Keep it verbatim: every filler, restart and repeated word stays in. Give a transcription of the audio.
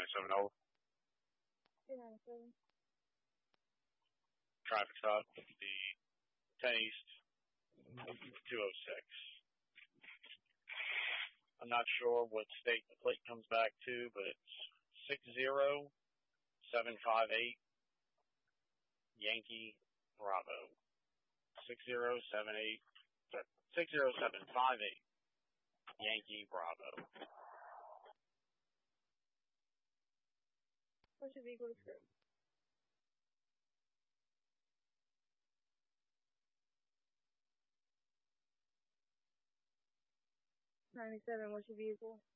ninety-seven over. two ninety-seven. Traffic stop, the ten East, two oh six. I'm not sure what state the plate comes back to, but it's six zero seven five eight Yankee Bravo. six zero seven eight, six zero seven five eight Yankee Bravo. What's your vehicle description? ninety-seven, what's your vehicle?